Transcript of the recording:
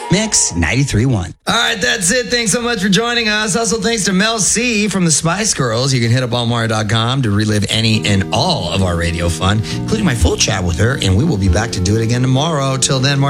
Mix 93.1. All right, that's it. Thanks so much for joining us. Also, thanks to Mel C from the Spice Girls. You can hit up allmario.com to relive any and all of our radio fun, including my full chat with her, and we will be back to do it again tomorrow. Till then,